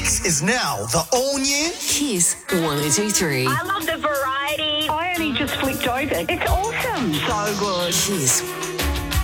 This is now the all-new Kiss 1023. I love the variety. I only just flicked over. It's awesome. So good. Kiss